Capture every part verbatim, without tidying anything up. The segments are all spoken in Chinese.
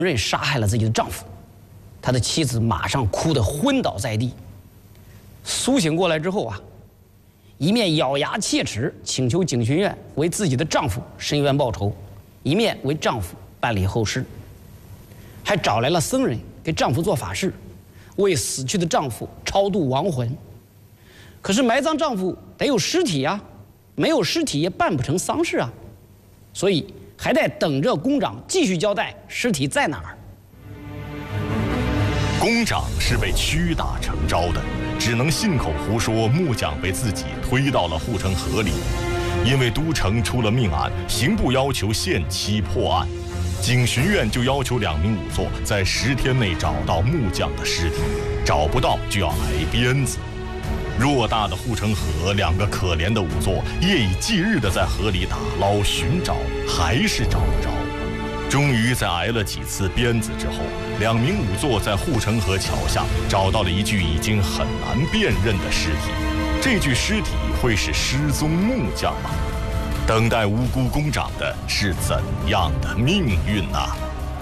认杀害了自己的丈夫，他的妻子马上哭得昏倒在地。苏醒过来之后啊，一面咬牙切齿请求警巡院为自己的丈夫伸冤报仇，一面为丈夫办理后事，还找来了僧人给丈夫做法事，为死去的丈夫超度亡魂。可是埋葬丈夫得有尸体啊，没有尸体也办不成丧事啊，所以还得等着宫长继续交代尸体在哪儿。 宫长是被屈打成招的，只能信口胡说木匠被自己推到了护城河里。因为都城出了命案，刑部要求限期破案，警巡院就要求两名仵作在十天内找到木匠的尸体，找不到就要挨鞭子。偌大的护城河，两个可怜的仵作夜以继日地在河里打捞寻找，还是找不着。终于在挨了几次鞭子之后，两名仵作在护城河桥下找到了一具已经很难辨认的尸体。这具尸体会是失踪木匠吗？等待无辜宫长的是怎样的命运啊？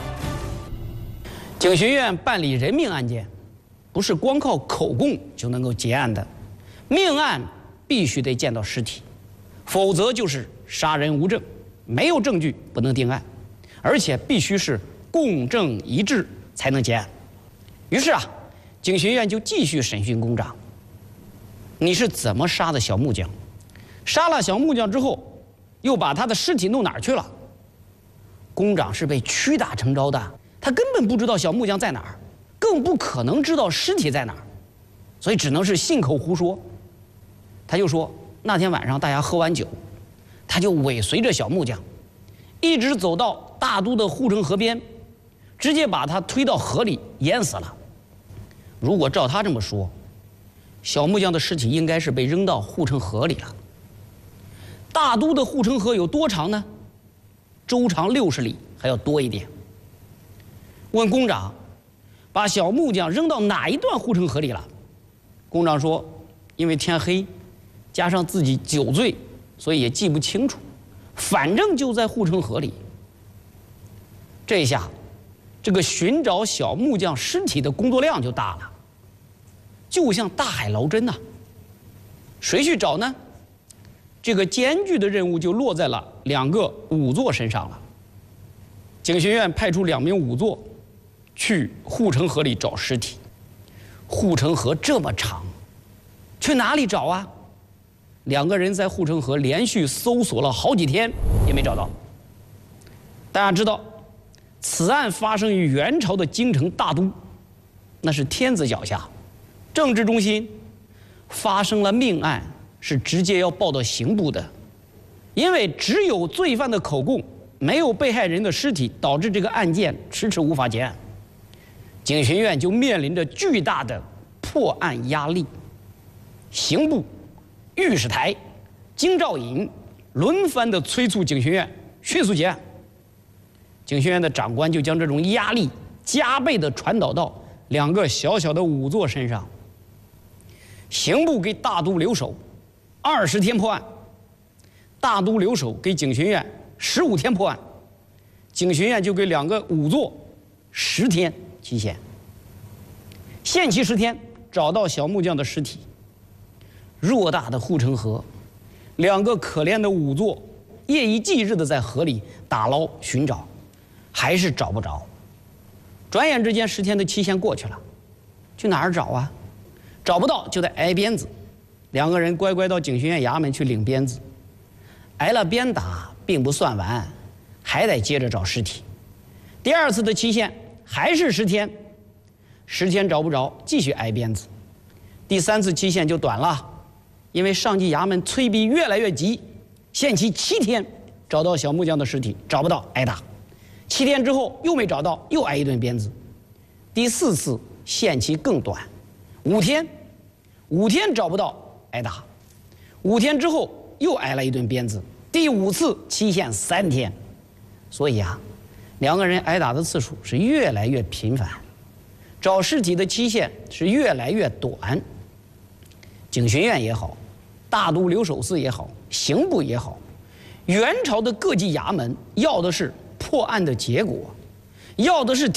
警巡院办理人命案件，不是光靠口供就能够结案的，命案必须得见到尸体，否则就是杀人无证，没有证据不能定案，而且必须是供证一致才能结案。于是啊，警巡院就继续审讯宫长。你是怎么杀的小木匠？杀了小木匠之后，又把他的尸体弄哪儿去了？宫长是被屈打成招的，他根本不知道小木匠在哪儿，更不可能知道尸体在哪儿，所以只能是信口胡说。他就说那天晚上大家喝完酒，他就尾随着小木匠，一直走到大都的护城河边，直接把他推到河里淹死了。如果照他这么说，小木匠的尸体应该是被扔到护城河里了。大都的护城河有多长呢？周长六十里，还要多一点。问宫长，把小木匠扔到哪一段护城河里了？宫长说，因为天黑，加上自己酒醉，所以也记不清楚，反正就在护城河里。这下，这个寻找小木匠尸体的工作量就大了，就像大海捞针呐、啊。谁去找呢？这个艰巨的任务就落在了两个仵作身上了。警巡院派出两名仵作去护城河里找尸体。护城河这么长，去哪里找啊？两个人在护城河连续搜索了好几天，也没找到。大家知道，此案发生于元朝的京城大都，那是天子脚下，政治中心，发生了命案是直接要报到刑部的，因为只有罪犯的口供，没有被害人的尸体，导致这个案件迟迟无法结案。警巡院就面临着巨大的破案压力。刑部、御史台、京兆尹轮番的催促警巡院迅速结案。警巡院的长官就将这种压力加倍的传导到两个小小的仵作身上。刑部给大都留守二十天破案，大都留守给警巡院十五天破案，警巡院就给两个仵作十天期限，限期十天找到小木匠的尸体。偌大的护城河，两个可怜的仵作夜以继日的在河里打捞寻找，还是找不着。转眼之间十天的期限过去了，去哪儿找啊？找不到就得挨鞭子。两个人乖乖到警巡院衙门去领鞭子，挨了鞭打并不算完，还得接着找尸体。第二次的期限还是十天，十天找不着，继续挨鞭子。第三次期限就短了，因为上级衙门催逼越来越急，限期七天找到小木匠的尸体，找不到挨打。七天之后又没找到，又挨一顿鞭子。第四次限期更短，五天，五天找不到挨打，五天之后又挨了一顿鞭子。第五次期限三天，所以啊，两个人挨打的次数是越来越频繁，找尸体的期限是越来越短。警巡院也好，大都留守司也好，刑部也好，元朝的各级衙门要的是破案的结果，要的是